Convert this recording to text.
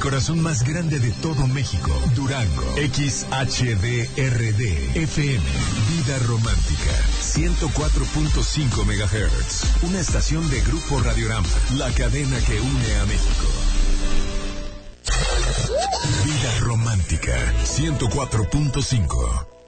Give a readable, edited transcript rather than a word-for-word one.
corazón más grande de todo México, Durango. XHDRD FM. Vida Romántica. 104.5 MHz. Una estación de Grupo Radiorama. La cadena que une a México. Vida Romántica. 104.5.